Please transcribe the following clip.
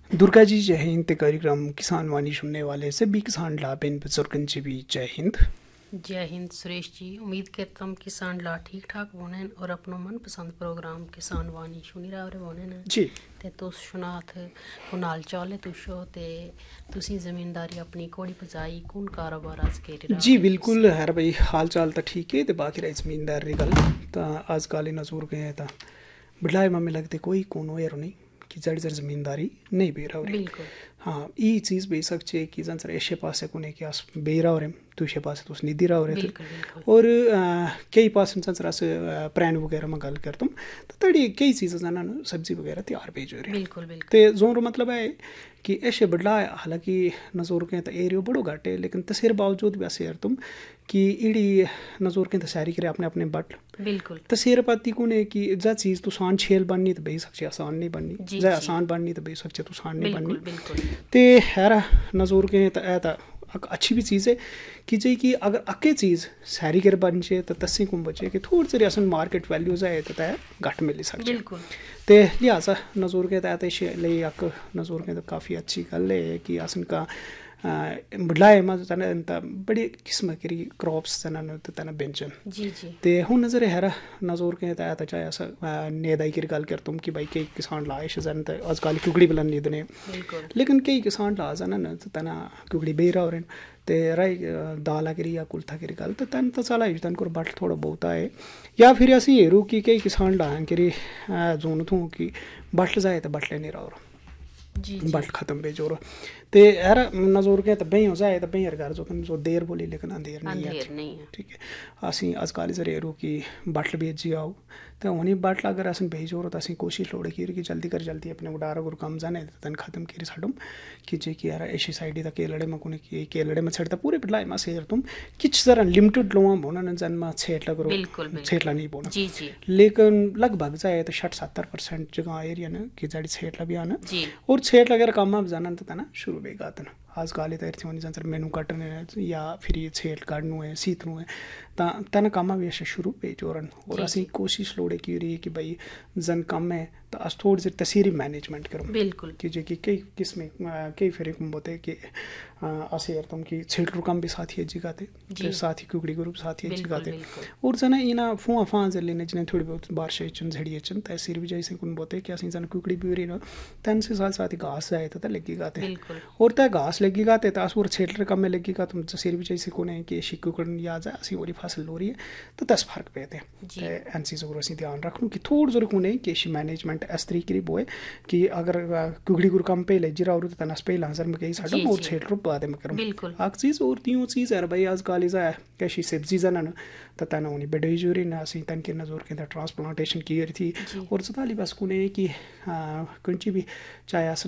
दुर्गा जी जय हिंद। ते कार्यक्रम किसान वाणी सुनने वाले सभी किसान लाभेन बुजुर्गन जी भी जय हिंद। जय हिंद सुरेश जी। उम्मीद करता हूँ किसान ला ठीक ठाक होने और अपनो मनपसंद प्रोग्राम किसान वाणी सुनी रहा होने न जी। ते तुस सुनात कुन हाल चाल है तुशो ते तुसी जमींदारी अपनी कोड़ी पजाई कुन कारोबार आज केरी रहा जी बिल्कुल हर भाई हाल चाल तो ठीक है। ते बाकी रही जमींदार री गल तो आज काली नजूर गए था बिड़ाए मम्मी लगते कोई कोनो यार नहीं कि जड़ जड़ जमींदारी नहीं बेरा हो रही। हाँ ये चीज़ बे सकते कि जन सर ऐसे पास कोने कि अस बेरा हो रहे तुझे पास तो निधि रहा हो रहे थे और कई पास जन सर अस प्राण वगैरह में गल करता हूँ तो तड़ी कई चीज़ें जना सब्जी वगैरह तैयार भेज रहे ते जोर मतलब है कि ऐसे बढ़ला हालांकि नजोर के तो एरियो बड़ो घाट है लेकिन तसेर बावजूद भी ऐसे यार तुम कि इड़ी नजोर के तैयारी करे अपने अपने बट बिल्कुल तसेर पाती को ने कि जा चीज़ तो सान छेल बननी तो बे सकते आसान नहीं बननी जा आसान बननी तो बे सकते तो आसान नहीं बननी ते हैरा नजोर के तो ऐता अच्छी भी चीज़ है कि जे कि अगर अके चीज़ सारी कर बन जाए तो तस्सी कुम बचे कि थोड़ी सी असन मार्केट वैल्यूज है तो घट मिल सकते ते लिहाजा नजोर के तहत अक नजोर के तो काफ़ी अच्छी गल है कि असन का बढ़लाए में बड़ी किस्म की क्रॉप्स तना बेंचन ते हूँ नजर हैरा नजोर के तहत चाहे अस नेदाई की गल करता हूँ कि भाई कई किसान लाए जन अजकल कुकड़ी बलन नीदने लेकिन कई किसान ला जन तना कुकड़ी बेरा हो ते राई दाला गिरी या कुल्था गिरी गल तो तन तो चला तन को बट थोड़ा बहुत है या फिर असी हेरू कि कई किसान लाएं कि जोन थू कि बटल जाए तो बटले नहीं रहा बट खत्म पे जोर ते यार नजोर के तो बही हो जाए तो बही घर जो देर बोली लेकिन अंधेर नहीं है ठीक है। असी अजकल जरे रू कि बटल बेची आओ तो उन्हीं बटल अगर असन भेजो तो असी कोशिश लोड़ की जल्दी कर जल्दी अपने उडारा गुर कम जाने तन खत्म करी साडम कि जे कि यार ऐसी साइड तक केलड़े में कोने कि केलड़े में छड़ता पूरे बिड़ाई में शेर तुम किच जरा लिमिटेड लोआ बोना न जन्म छेटला करो छेटला नहीं बोना लेकिन लगभग जाए तो 60-70% जगह एरिया न कि जाड़ी छेटला भी आना और छेट लगे काम जाना तो तना शुरू बेगा तना आज काले तैरती होनी जन सर मेनू कटने या फिर ये छेट काटनू है सीतनू है तन काम भी ऐसे शुरू पे जोरन और असी कोशिश लोड़े की रही कि भाई जन कम है तो अस थोड़ी सी तसीरी मैनेजमेंट करो बिल्कुल कि जो कि कई किस्में कई फिर बोते कि असे यार तुम कि छेटरू कम भी साथी जिगाते साथी कुकड़ी ग्रुप साथी जिगाते और जना इना फुआ फां लेने जिन्हें थोड़ी बहुत बारिश चन झड़ी चन तहसीर भी जैसे कुन बोते कि असी जन कुकड़ी भी ना तन से साथ साथ घास जाए तो लगी गाते और तय घास लगी गाते तो और छेटर कम में लगी गा तुम सिर भी जैसे को नहीं कि कुकड़ या जाए असी और फसल लो रही है तो 10 फर्क पे एन चीज़ों को ध्यान रखूँ कि थोड़ी जोर को नहीं कि मैनेजमेंट इस तरीके बोए कि अगर कुकड़ी गुर कम पे ले जीरा और तो तनस पे लांसर में कई साडम और छेटर बाद में करूँ आग चीज़ और तीनों चीज़ है भाई आज काली जाए कैसी सब्जी जना तो तना उन्हीं बेडई जोरी ना असी तन के नजोर के ट्रांसप्लांटेशन की थी और सताली बस को नहीं कि कुछ भी चाहे